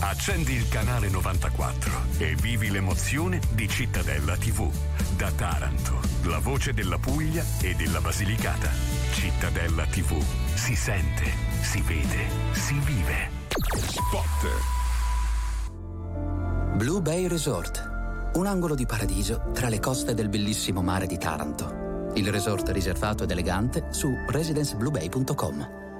Accendi il canale 94 e vivi l'emozione di Cittadella TV. Da Taranto, la voce della Puglia e della Basilicata. Cittadella TV. Si sente, si vede, si vive. Spot. Blue Bay Resort. Un angolo di paradiso tra le coste del bellissimo mare di Taranto. Il resort riservato ed elegante su residencebluebay.com.